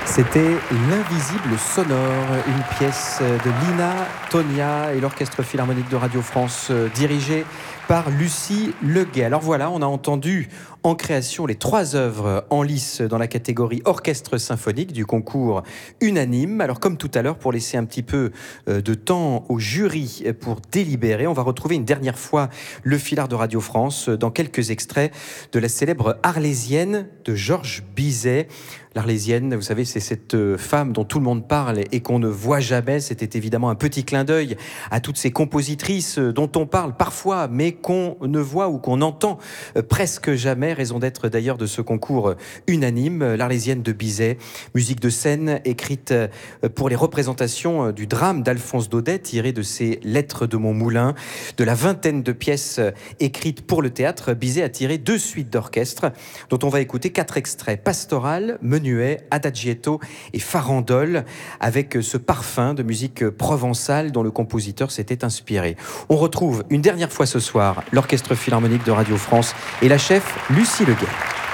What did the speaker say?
C'était L'Invisible sonore, une pièce de Lina Tonia et l'Orchestre Philharmonique de Radio France, dirigé par Lucie Leguet. Alors voilà, on a entendu en création les 3 œuvres en lice dans la catégorie orchestre symphonique du concours unanime. Alors comme tout à l'heure, pour laisser un petit peu de temps au jury pour délibérer, on va retrouver une dernière fois le Philhar de Radio France dans quelques extraits de la célèbre Arlésienne de Georges Bizet. L'Arlésienne, vous savez, c'est cette femme dont tout le monde parle et qu'on ne voit jamais. C'était évidemment un petit clin d'œil à toutes ces compositrices dont on parle parfois, mais qu'on ne voit ou qu'on entend presque jamais. Raison d'être d'ailleurs de ce concours unanime, l'Arlésienne de Bizet. Musique de scène écrite pour les représentations du drame d'Alphonse Daudet, tiré de ses Lettres de mon moulin. De la vingtaine de pièces écrites pour le théâtre, Bizet a tiré 2 suites d'orchestre, dont on va écouter 4 extraits. Pastoral, Menuet, Adagietto et Farandole, avec ce parfum de musique provençale dont le compositeur s'était inspiré. On retrouve une dernière fois ce soir l'Orchestre Philharmonique de Radio France et la chef Lucie Leguet.